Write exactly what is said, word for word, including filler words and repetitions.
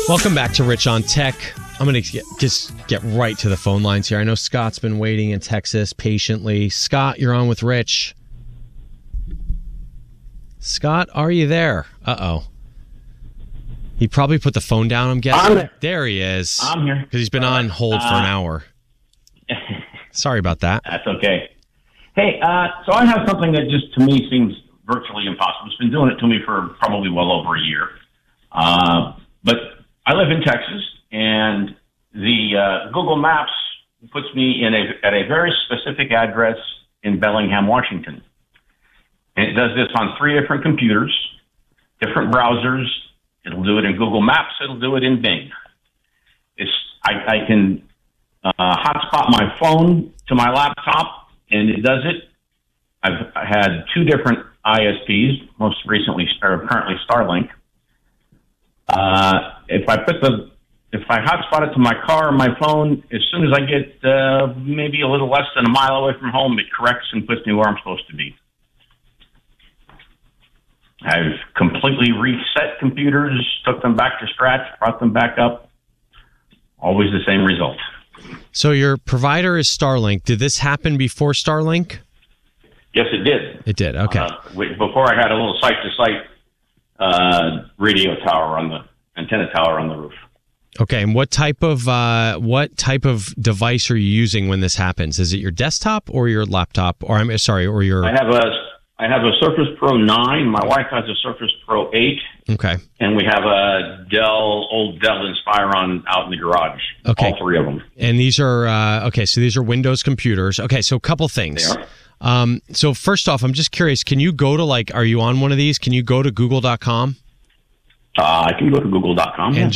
Welcome back to Rich on Tech. I'm going to just get right to the phone lines here. I know Scott's been waiting in Texas patiently. Scott, you're on with Rich. Scott, are you there? Uh-oh. He probably put the phone down, I'm guessing. I'm there. There he is. I'm here. Because he's been uh, on hold uh, for an hour. Sorry about that. That's okay. Hey, uh, so I have something that just to me seems virtually impossible. It's been doing it to me for probably well over a year. Uh, but I live in Texas, and the uh, Google Maps puts me in a at a very specific address in Bellingham, Washington. And it does this on three different computers, different browsers. It'll do it in Google Maps. It'll do it in Bing. It's I, I can uh, hotspot my phone to my laptop, and it does it. I've had two different I S Ps, most recently, or currently Starlink. Uh, if I put the, if I hotspot it to my car or my phone, as soon as I get uh, maybe a little less than a mile away from home, it corrects and puts me where I'm supposed to be. I've completely reset computers, took them back to scratch, brought them back up. Always the same result. So your provider is Starlink. Did this happen before Starlink? Yes, it did. It did. Okay. Uh, before I had a little site-to-site uh, radio tower on the antenna tower on the roof. Okay. And what type of uh, what type of device are you using when this happens? Is it your desktop or your laptop? Or I'm sorry, or your? I have a I have a Surface Pro nine. My wife has a Surface Pro eight. Okay. And we have a Dell old Dell Inspiron out in the garage. Okay. All three of them. And these are uh, okay. So these are Windows computers. Okay. So a couple things. They are. Um, so first off, I'm just curious, can you go to like, are you on one of these? Can you go to google dot com? Uh, I can go to google dot com. And yeah.